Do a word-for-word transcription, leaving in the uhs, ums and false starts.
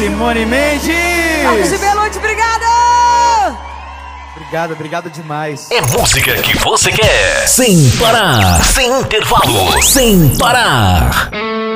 Simone Mendes. Marcos de Belucci, obrigada! Obrigado, obrigado demais. É música que você quer. Sem parar. Sem intervalo. Sem parar.